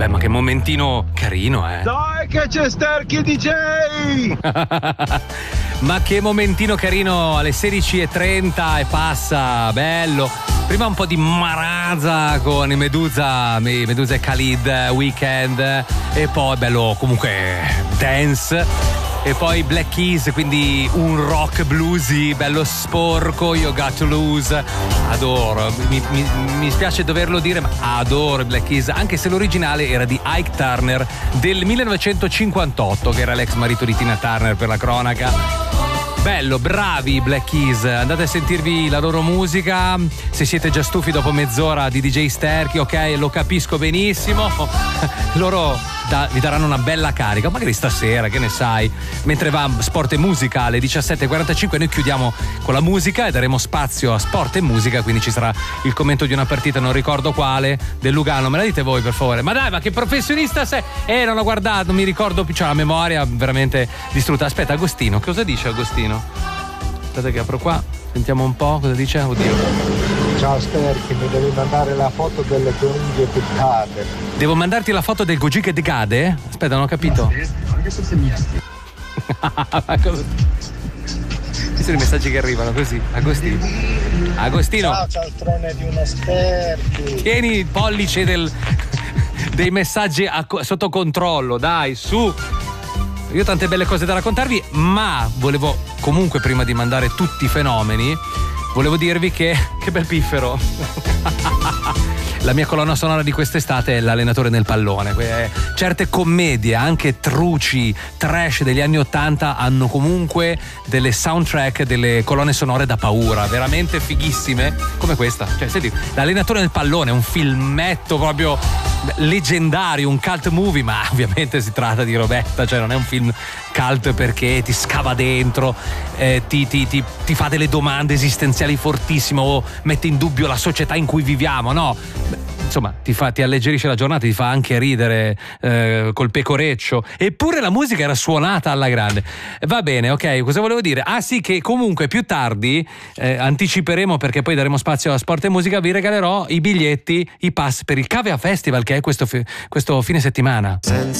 Beh, ma che momentino carino, Dai che c'è Sterchi DJ! Ma che momentino carino alle 16:30 e passa, bello. Prima un po' di Maraza con i Medusa e Khalid, Weekend, e poi bello comunque dance. E poi Black Keys, quindi un rock bluesy bello sporco, You Got to Lose. Adoro, mi spiace doverlo dire, ma adoro Black Keys, anche se l'originale era di Ike Turner del 1958, che era l'ex marito di Tina Turner, per la cronaca. Bello, bravi Black Keys, andate a sentirvi la loro musica se siete già stufi dopo mezz'ora di DJ Sterchi, ok, lo capisco benissimo. Loro vi daranno una bella carica, magari stasera, che ne sai, mentre va Sport e Musica alle 17:45, noi chiudiamo con la musica e daremo spazio a Sport e Musica, quindi ci sarà il commento di una partita, non ricordo quale, del Lugano. Me la dite voi per favore? Ma dai, ma che professionista sei? Non ho guardato, non mi ricordo più, c'ho la memoria veramente distrutta. Aspetta, Agostino, cosa dice Agostino? Aspetta che apro qua, sentiamo un po' cosa dice. Oddio. Ciao Sterchi, mi devi mandare la foto delle tue unghie piccate. Devo mandarti la foto del Goji che decade? Aspetta, non ho capito. Questi sono i messaggi che arrivano così. Agostino. Ciao cialtrone di uno Sterchi. Tieni il pollice dei messaggi sotto controllo, dai, su. Io ho tante belle cose da raccontarvi, ma volevo comunque, prima di mandare tutti i fenomeni, volevo dirvi che bel piffero. La mia colonna sonora di quest'estate è L'allenatore nel pallone. Certe commedie, anche truci, trash degli anni '80, hanno comunque delle soundtrack, delle colonne sonore da paura, veramente fighissime, come questa. Cioè, senti, L'allenatore nel pallone è un filmetto proprio leggendario, un cult movie, ma ovviamente si tratta di robetta, cioè non è un film cult perché ti scava dentro, ti fa delle domande esistenziali fortissime o mette in dubbio la società in cui viviamo, no? Insomma, ti alleggerisce la giornata, ti fa anche ridere col pecoreccio. Eppure la musica era suonata alla grande. Va bene, ok, cosa volevo dire? Ah sì, che comunque più tardi anticiperemo, perché poi daremo spazio a Sport e Musica, vi regalerò i biglietti, i pass per il Cavea Festival, che è questo fine settimana.